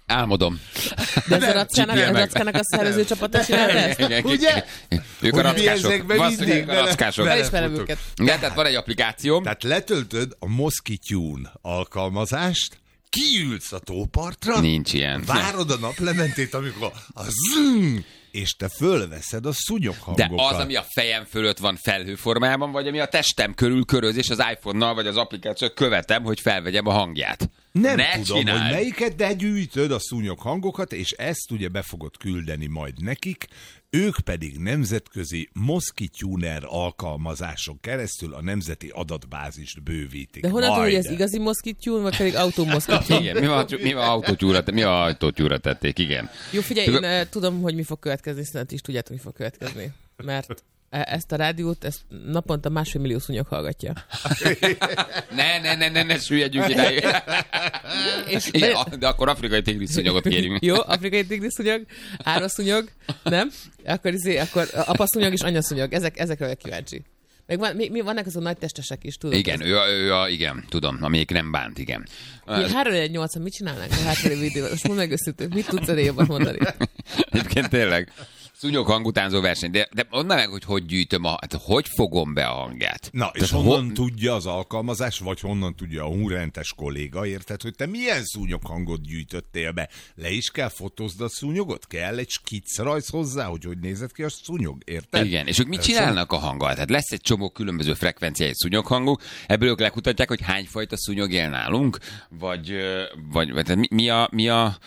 Álmodom. De ez a Rackának a szervező csapata csinálta ezt? Ugye? Ők a rackások. Valószínűleg a rackások. Felismerem őket. Igen, tehát van egy applikáció. Tehát letöltöd a Mosquitune alkalmazást, kiülsz a tópartra, Nincs ilyen. várod a naplementét, amikor a zzzz, és te fölveszed a szúnyoghangokat. De az, ami a fejem fölött van felhőformában, vagy ami a testem körül köröz, és az iPhone-nal, vagy az applikációt követem, hogy felvegyem a hangját. Nem ne tudom, csináld. hogy melyiket, de gyűjtöd a szúnyoghangokat, és ezt ugye be fogod küldeni majd nekik, ők pedig nemzetközi Mosquituner alkalmazások keresztül a nemzeti adatbázist bővítik. De honnan tudod, hogy majd. ez igazi moszkittyún, vagy pedig automoszkittyún? Igen, mi a autótyúra tették, igen. Jó, figyelj, én tudom, hogy mi fog következni, szerintem is tudjátok, mi fog következni. Mert ezt a rádiót, ezt naponta 1,5 millió szúnyog hallgatja. Ne süllyedjünk ide. De akkor afrikai tigriszúnyogot kérünk. Jó, afrikai tigriszúnyog, árvaszúnyog, nem? Akkor apaszúnyog és anyaszúnyog, ezekre vagyok kíváncsi. Meg vannak azon nagy testesek is, tudod? Igen, igen, tudom, amelyik nem bánt, igen. 3-1-8-an mit csinálnánk a háttéri videóban? Most mondd meg őszintén, mit tudsz erre jobban mondani? Egyébként tényleg. Szúnyog hangutánzó verseny, de mondd meg, hogy gyűjtöm, hogy fogom be a hangját. Na, és honnan tudja az alkalmazás, vagy honnan tudja a hunrentes kolléga, érted, hogy te milyen szúnyoghangot gyűjtöttél be? Le is kell fotózd a szúnyogot? Kell egy skiccrajz hozzá, hogy nézett ki a szúnyog, érted? Igen, és ők mit csinálnak a hanggal? Tehát lesz egy csomó különböző frekvenciájú szúnyoghangok, ebből ők lekutatják, hogy hány fajta szúnyog él nálunk, vagy mi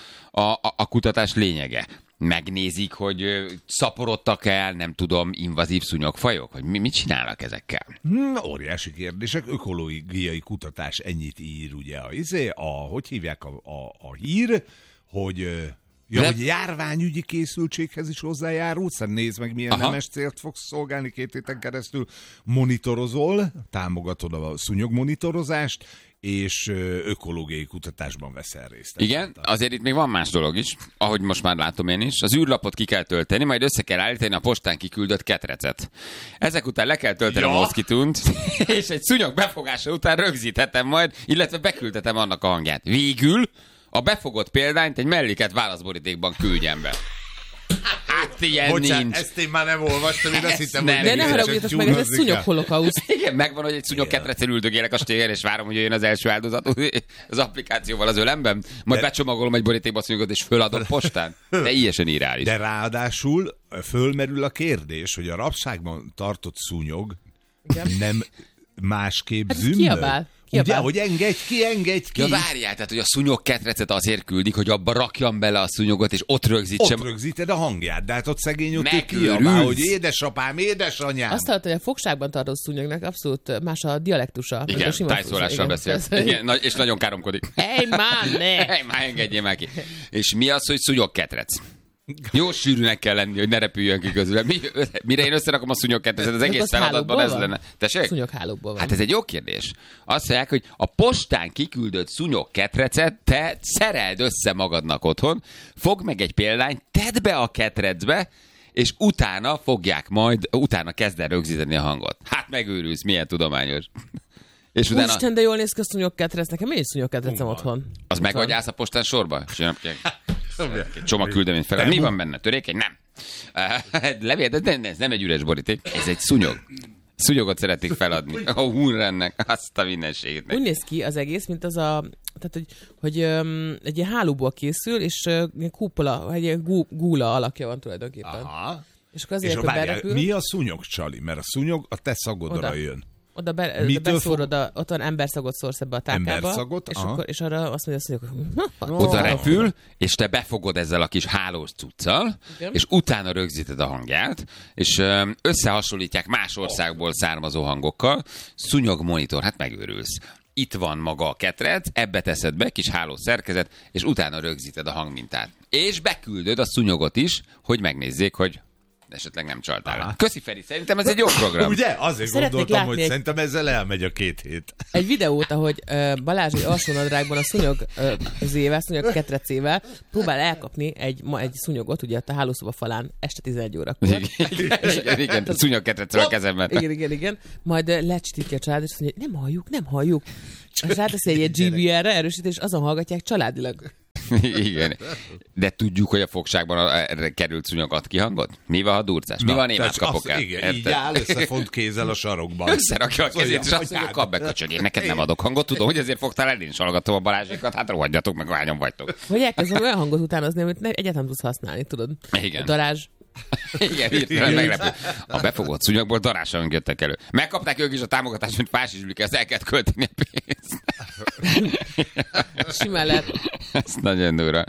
a kutatás lényege? Megnézik, hogy szaporodtak el, nem tudom, invazív szúnyogfajok? Vagy mit csinálnak ezekkel? Óriási kérdések. Ökológiai kutatás ennyit ír, ugye, hogy hívják a hír, hogy hogy járványügyi készültséghez is hozzájárul, nézd meg, milyen nemes célt fogsz szolgálni 2 héten keresztül. Monitorozol, támogatod a szúnyogmonitorozást, és ökológiai kutatásban veszel részt. Igen, azért itt még van más dolog is, ahogy most már látom én is. Az űrlapot ki kell tölteni, majd össze kell állítani a postán kiküldött ketrecet. Ezek után le kell tölteni a Mosquitunt, és egy szúnyog befogása után rögzíthetem majd, illetve beküldhetem annak a hangját. Végül a befogott példányt egy melléket válaszborítékban küldjem be. Hát ilyen bocsánat, nincs. ezt én már nem olvastam, én azt hittem, hogy... De ne haragudjatok meg, ez egy szúnyog-holokauszt. Igen, megvan, hogy egy szúnyog ketrecen üldögélek a stégen, és várom, hogy jöjjön az első áldozat az applikációval az ölemben, majd becsomagolom egy borítékba a szúnyogot, és föladom postán. De ilyesen irreális. De ráadásul fölmerül a kérdés, hogy a rabságban tartott szúnyog nem másképp zümmöl. Kiabál. Ugye, hogy engedj ki. Ja, várjál, tehát, hogy a szúnyog ketrecet azért küldik, hogy abba rakjam bele a szúnyogot, és ott rögzítsem. Ott rögzíted a hangját, de hát ott szegény ott Megőrülsz. kiabál, hogy édesapám, édesanyám. Azt hallott, hogy a fogságban tartó szúnyognak abszolút más a dialektusa. Igen, tájszólással beszél. Igen, és nagyon káromkodik. Hey, már ne! Hey, már engedjél már ki. És mi az, hogy szúnyog ketrec? Jó sűrűnek kell lenni, hogy ne repüljön ki közül. Mire én összerakom a szúnyogketrecet, az egész feladatban ez lenne. Tessék? Szúnyoghálókból van. Hát ez egy jó kérdés. Azt mondják, hogy a postán kiküldött szúnyogketrecet te szereld össze magadnak otthon, fogd meg egy példányt, tedd be a ketrecbe, és utána kezd el rögzíteni a hangot. Hát megőrülsz, milyen tudományos. És utána... Úristen, de jól néz ki a szúnyogketrec. Nekem én is szúnyogketrecem otthon. Az meg, hogy állsz a postán sorba? Csomagküldemény fel. Mi van benne? Törékeny? Nem. Levél, de ez nem egy üres boríték. Ez egy szúnyog. Szúnyogot szeretnék feladni. A hunrennek azt a mindenségét. Úgy néz ki az egész, mint az a... Tehát, hogy egy ilyen hálóból készül, és egy kupola, egy ilyen gúla alakja van tulajdonképpen. Aha. És akkor azért, hogy berepül... Mi a szúnyog, Csali? Mert a szúnyog a te szagodra jön. Oda beszórod, ott van emberszagot szórsz ebbe a tápkába. Emberszagot, és arra azt mondja, hogy oda repül, és te befogod ezzel a kis hálós cuccal, és utána rögzíted a hangját, és összehasonlítják más országból származó hangokkal. Szúnyog monitor, hát megőrülsz. Itt van maga a ketrec, ebbe teszed be, kis hálós szerkezet, és utána rögzíted a hangmintát. És beküldöd a szúnyogot is, hogy megnézzék, hogy esetleg nem csaltál. Köszi, Feri, szerintem ez egy jó program. Ugye? Azért gondoltam, hogy szerintem ezzel elmegy a 2 hét. Egy videót, ahogy Balázs egy alsónadrágban a szúnyog ketrecével próbál elkapni egy szúnyogot, ugye a hálószoba falán este 11 órakor. Igen, a szúnyog ketrecel a kezemben. Igen. Majd lecsitítja a családot, és mondja, nem halljuk. És ráteszi egy GBR-re erősítés, és azon hallgatják családilag. Igen. De tudjuk, hogy a fogságban került szúnyog ad ki hangot? Mi van, ha durcás? Mi van, ha némát kapok el? Igen, így áll összefont kézzel a sarokban. Összerakja a kezét, és azt mondja, kap be, köcsög, én neked nem adok hangot. Tudom, hogy ezért fogtál el, én is hallgatom a Balázsékat, hát rohadjatok meg, hányan vagytok. Hogy elkezdem olyan hangot utánozni, amit egyáltalán tudsz használni, tudod? Igen. Darázs. Igen, hirtelen meglepő. A befogott szúnyogból darásra jöttek elő. Megkapták ők is a támogatást, mint más is ezt el kellett költeni a pénzt. Simán lehet. Ez nagyon durva.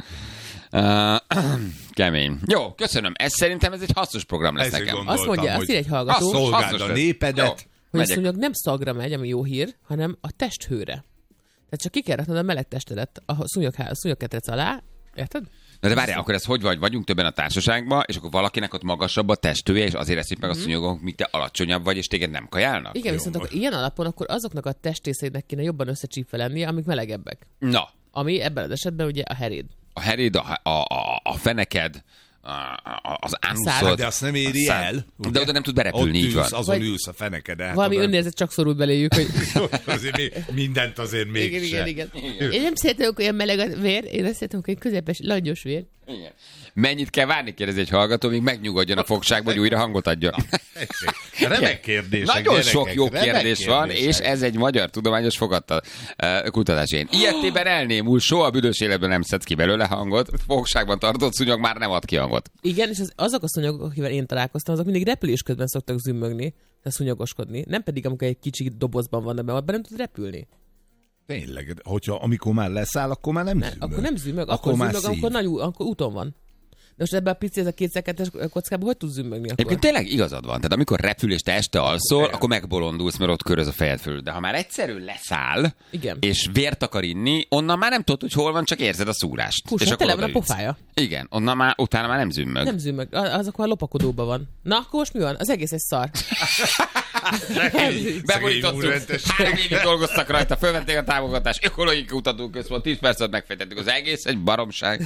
Kemény. Jó, köszönöm. Szerintem ez egy hasznos program lesz nekem. Azt mondja, azt ír egy hallgató, Szolgáld a népedet. hogy a szúnyog nem szagra megy, ami jó hír, hanem a testhőre. Tehát csak ki kell raknod a meleg testedet a szúnyogketrec alá. Érted? Na de várjál, akkor ez hogy vagyunk többen a társaságban, és akkor valakinek ott magasabb a testhője, és azért eszik meg a szúnyogon, mint te alacsonyabb vagy, és téged nem kajálnak? Igen, viszont akkor ilyen alapon akkor azoknak a testrészeinek kéne jobban összecsípve lennie, amik melegebbek. Na. Ami ebben az esetben ugye a heréd. A heréd, a feneked, az ánuszod. De azt nem éri el. De oda nem tud berepülni, így van. Azon ülsz a feneked. Valami önnézet csak szorult beléjük, hogy... azért mindent azért mégse. Igen. Én nem szeretem, hogy olyan meleg a vér, én azt szeretem, hogy közepes, langyos vér. Igen. Mennyit kell várni, kérdezi egy hallgató, míg megnyugodjon a fogságba, hogy újra hangot adjon. Remek kérdések. Nagyon sok jó kérdés van, és ez egy magyar tudományos kutatás. Ilyetében elnémul, soha büdös életben nem szedsz ki belőle hangot, fogságban tartott szúnyog már nem ad ki hangot. Igen, és azok a szúnyogok, akivel én találkoztam, azok mindig repülés közben szoktak zümmögni, tehát szúnyogoskodni. Nem pedig, amikor egy kicsi dobozban van, abban nem tud repülni. Tényleg, amikor már leszáll, akkor már nem zümmög. Akkor nem zümmög, akkor zümmög, akkor úton van. De most ebben a pici, ez a 2x2-es kockában hogy tud zümmögni akkor? Egyébként tényleg igazad van. Tehát amikor repül és te este alszol, akkor megbolondulsz, mert ott köröz a fejed fölül. De ha már egyszerűen leszáll, igen, és vért akar inni, onnan már nem tudod, hogy hol van, csak érzed a szúrást. Hús, és akkor tele van a pofája. Igen, utána már nem zümmög. Nem zümmög, az akkor a lopakodóban van. Na, akkor most mi van? Az egész egy szar. Beborítottuk, 3 évig dolgoztak rajta, fölvették a támogatást, ökológiai kutatóközpont, 10 percet megfejtettük, az egész egy baromság.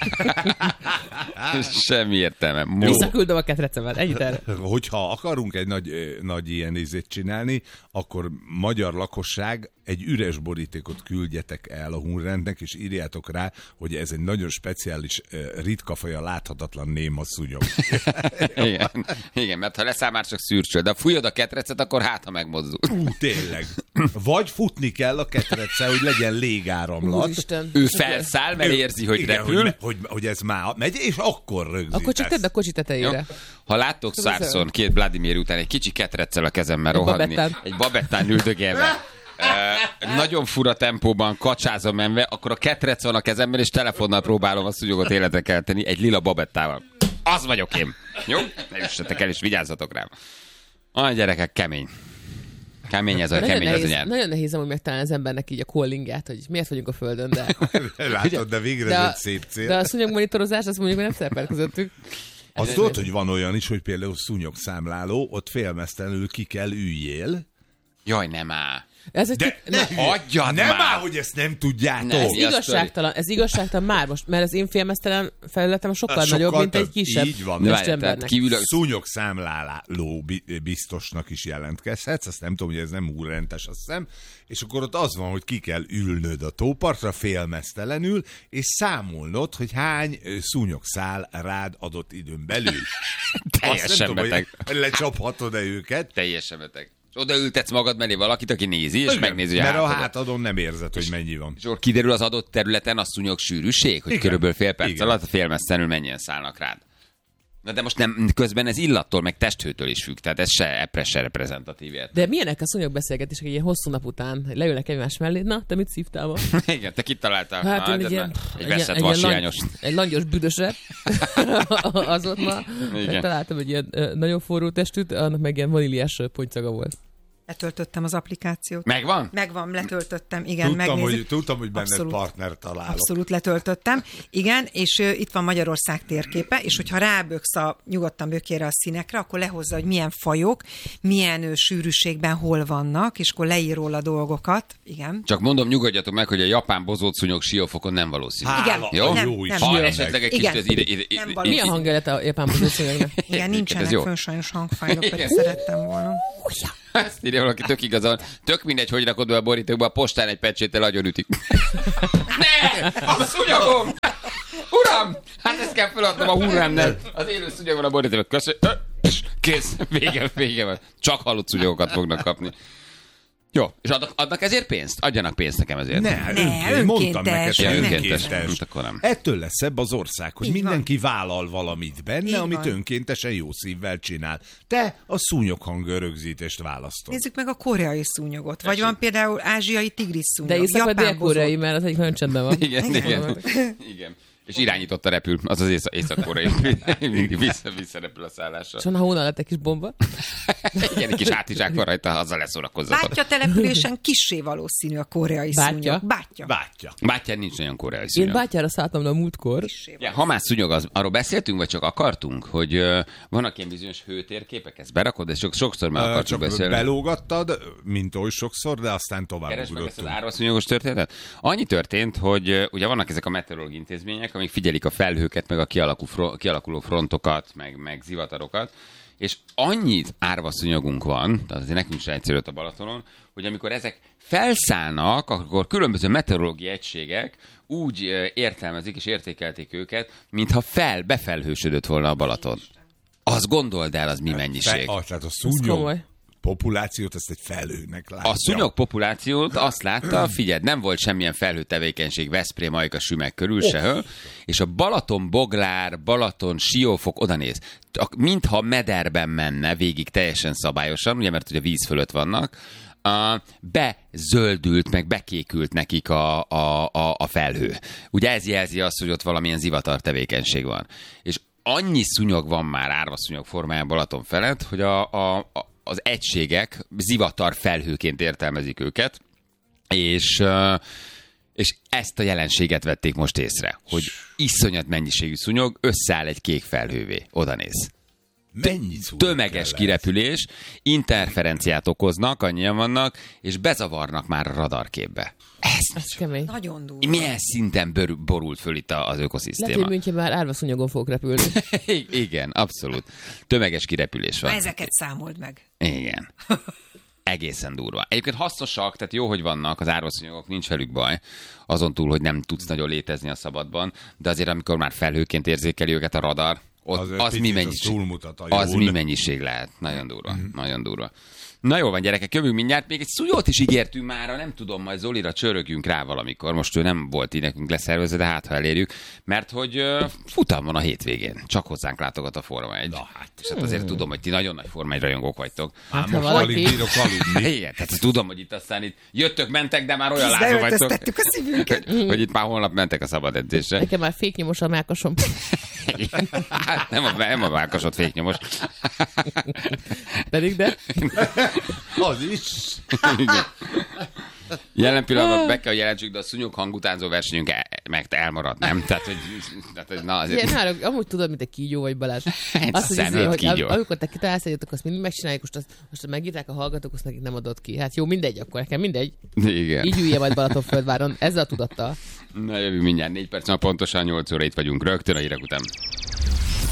Semmi értelme. Visszaküldöm a ketrecemet, ennyit erre. Hogyha akarunk egy nagy ilyen ízét csinálni, akkor magyar lakosság egy üres borítékot küldjetek el a Hunrendnek, és írjátok rá, hogy ez egy nagyon speciális, ritka faja, láthatatlan néma szúnyog. Igen, mert ha leszáll már csak szürcsöl, de fújod a ketrecet, akkor ha megmozdul. Tényleg. Vagy futni kell a ketrecel, hogy legyen légáramlat. Úristen. Ő felszáll, mert érzi, hogy igen, repül. Hogy ez már megy, és akkor rögzítesz. Akkor csak tedd a kocsi tetejére. Jó. Ha láttok Szárszon 2 Vladimir után egy kicsi ketreccel a kezemmel rohadni, egy babettán üldögélve, nagyon fura tempóban kacsázom menve, akkor a ketrec van a kezemben, és telefonnal próbálom a szúnyogot életre kelteni egy lila babettával. Az vagyok én. Jó? Ne üssetek el, és vigyázzatok rám. A gyerekek, kemény. Kemény ez a nyelv. Nagyon nehéz amúgy megtalálni az embernek így a callingját, hogy miért vagyunk a földön, de... Látod, de végre ez egy szép cél. De a szúnyogmonitorozás, azt mondjuk, hogy nem szerepel közöttük. Azt tudod, hogy van olyan is, hogy például szúnyogszámláló, ott félmeztelenül ki kell üljél. Jaj, nem áll. Hagyjad nem már, hogy ezt nem tudjátok. Ez igazságtalan már most, mert az én félmeztelen felületem sokkal nagyobb, mint egy kisebb embernek. Szúnyogszámláló biztosnak is jelentkezhetsz, azt nem tudom, hogy ez nem úrrentes, azt hiszem, és akkor ott az van, hogy ki kell ülnöd a tópartra félmeztelenül, és számolnod, hogy hány szúnyog száll rád adott időn belül. Teljesen beteg. Lecsaphatod-e őket? Teljesen beteg. És odaültetsz magad mellé valakit, aki nézi, és megnézi, hogy mert a hátadon nem érzed, hogy mennyi van. És akkor kiderül az adott területen a szúnyog sűrűség, hogy körülbelül fél perc alatt a félmeztelenül mennyien szállnak rád. Na de most nem, közben ez illattól, meg testhőtől is függ, tehát ez se reprezentatív. De milyenek a szúnyogbeszélgetések egy ilyen hosszú nap után? Leülnek egymás mellé, na, te mit szívtál ma? Igen, te kit találtál? Hát egy veszett vashiányos. Egy langyos büdöset. Az ott ma. Találtam egy ilyen nagyon forró testűt, annak meg ilyen vaníliás pontycaga volt. Letöltöttem az applikációt. Megvan? Megvan, letöltöttem, igen. Tudtam, hogy benned partner találok. Abszolút letöltöttem, igen, és itt van Magyarország térképe, és hogyha ráböksz nyugodtan bökére a színekre, akkor lehozza, hogy milyen fajok, milyen sűrűségben hol vannak, és akkor leír róla dolgokat, igen. Csak mondom, nyugodjatok meg, hogy a japán bozótszúnyog Siófokon nem valószínű. Igen. Jó? Nem, ha esetleg egy kicsit mi a hangja lett a japán bozótszúnyognak? Igen, nincsenek fönn sajnos hangfájlok, pedig szerettem volna. Ezt írja valaki, tök igazán. Tök mindegy, hogy rakod be a borítékba, a postán egy pecséttel agyon ütik. Ne! A szúnyogom! Uram! Hát ezt kell feladnom a hurrámnál. Az élő szúnyogon a borítékba. Köszönöm. Kész. Vége van. Csak halott szúnyogokat fognak kapni. Jó, és adnak ezért pénzt? Adjanak pénzt nekem ezért. Önként. Mondtam neked, hogy önkéntes. Nem. Ettől lesz szebb az ország, hogy Így mindenki vállal valamit benne, Így amit van. önkéntesen jó szívvel csinál. Te a szúnyoghang rögzítést választod. Nézzük meg a koreai szúnyogot. Vagy van például ázsiai tigrisszúnyog. De észak vagy japán dél-koreai, mert az egyik nagyon csendben van. Igen. És irányította repül, az az észak-koreai. Mindig visszarepül a szállásra. És van, ha hónal lett egy kis bomba. Igen, egy kis hátizsák van rajta, azzal leszórakozzatok. Bátyja településen kissé valószínű a koreai Bátyja? szúnyog. Bátyja. Bátyán nincs nagyon koreai Én szúnyog. bátyára szálltam a múltkor. Ja, ha már szúnyog, arról beszéltünk, vagy csak akartunk, hogy vannak ilyen bizonyos hőtérképek, ezt berakod, és sokszor már akartunk Csak beszélni. belógattad, mint oly sokszor, de aztán tovább Keresd meg ezt az ugrottunk. árvaszúnyogos történetet? Annyi történt, hogy ugye vannak ezek a meteorológiai intézmények, amik figyelik a felhőket, meg a kialakuló frontokat, meg zivatarokat, és annyit árvaszúnyogunk van, tehát azért nekünk sem egyszerű a Balatonon, hogy amikor ezek felszállnak, akkor különböző meteorológiai egységek úgy értelmezik és értékelték őket, mintha befelhősödött volna a Balaton. Azt gondold el, az mi mennyiség. Tehát a Ez szúnyog komoly. populációt ezt egy felhőnek látja. A szúnyog populációt azt látta, figyeld, nem volt semmilyen felhőtevékenység Veszprém, Ajka, Sümek körül sehol, és a Balaton Boglár, Balaton Siófok oda néz. Mintha mederben menne végig teljesen szabályosan, ugye, mert ugye víz fölött vannak, bezöldült, meg bekékült nekik a felhő. Ugye ez jelzi azt, hogy ott valamilyen zivatar tevékenység van. És annyi szúnyog van már árvaszúnyog formájában Balaton felett, hogy az egységek zivatar felhőként értelmezik őket, és ezt a jelenséget vették most észre, hogy iszonyat mennyiségű szúnyog összeáll egy kék felhővé. Oda néz. Mennyi szúnyog Tömeges kell kirepülés, interferenciát okoznak, annyian vannak, és bezavarnak már a radarképbe. Ez kemény. Nagyon durva. Milyen szinten borult föl itt az Lehet, ökoszisztéma? hogy Münchenben már árvaszúnyogon fogok repülni. Igen, abszolút. Tömeges kirepülés van. Na, ezeket számold meg. Igen. Egészen durva. Egyébként hasznosak, tehát jó, hogy vannak az árvaszúnyogok, nincs velük baj. Azon túl, hogy nem tudsz nagyon létezni a szabadban, de azért amikor már felhőként érzékeli őket a radar, az mi mennyiség? Az mi mennyiség lehet. Nagyon durva. Nagyon durva. Na jó van, gyerekek, jövünk mindjárt. Még egy szúnyót is ígértünk mára, nem tudom, majd Zolira csörögjünk rá valamikor. Most ő nem volt így nekünk leszervezve, de hát ha elérjük. Mert hogy futam van a hétvégén. Csak hozzánk látogat a Forma 1. Na hát. És hát azért tudom, hogy ti nagyon nagy Forma 1 rajongók vagytok. Hát ha most valaki- alig bírok aludni. Igen, tehát tudom, hogy itt aztán itt jöttök, mentek, de már olyan lázó vagytok, Beöltöztettük a szívünket. hogy itt már holnap mentek a szabad edzésre. Nekem már féknyomos a mákasom. Hát nem a vákasod féknyomos. Pedig de. Az is. Igen. Jelen pillanatban be kell jelentsük, de a szúnyog hangutánzó versenyünk meg elmarad, nem? Tehát, hogy na azért... Ilyen hárok, amúgy tudod, mint egy kígyó vagy Balázs. Egy szemölt kígyó. Amikor te kitalálsz egyet, akkor azt mindig megcsináljuk, most megírták a hallgatók, azt nekik nem adott ki. Hát jó, mindegy, akkor nekem mindegy. Igen. Így ülje majd Balatonföldváron, ezzel a tudattal. Na jövünk mindjárt 4 perc, pontosan 8 óra itt vagyunk rögtön a hírek után.